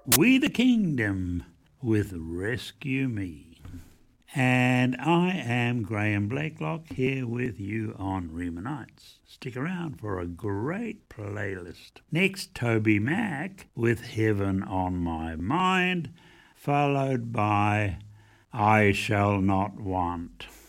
We the Kingdom with Rescue Me. And I am Graham Blakelock here with you on Rima Nights. Stick around for a great playlist. Next, Toby Mac with Heaven on My Mind, followed by I Shall Not Want.